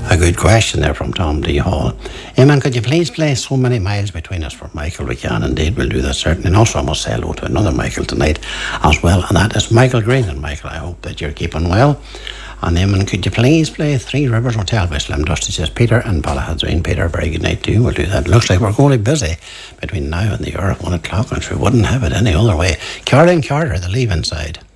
A good question there from Tom D. Hall. Eamon, could you please play So Many Miles Between Us for Michael? We can indeed, we'll do that certainly. And also I must say hello to another Michael tonight as well, and that is Michael Green. And Michael, I hope that you're keeping well. And Eamon, could you please play Three Rivers Hotel by Slim Dusty? Says Peter and Balahadreen. Peter, very good night to you. We'll do that. Looks like we're going to be busy between now and the hour of 1 o'clock, which we wouldn't have it any other way. Carolyn Carter, The Leave Inside.